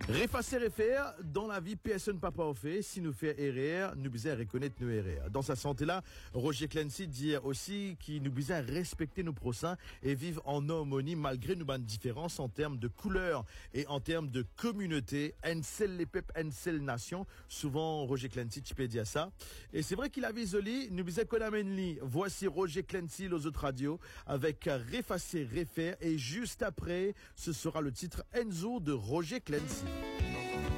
Refacer refaire, dans la vie, personne pas fait. Si nous fait erreur, nous besoin reconnaître nos erreurs. Dans sa santé-là, Roger Clancy dit aussi qu'il nous besoin respecter nos prochains et vivre en harmonie malgré nos différences en termes de couleur et en termes de communauté. Un seul les peuples, une seule nation. Souvent, Roger Clancy, tu peux dire ça. Et c'est vrai qu'il avait isolé, nous besoin qu'on amène lui. Voici Roger Clancy, aux autres radios, avec Refacer refaire. Et juste après, ce sera le titre Enzo de Roger Clancy.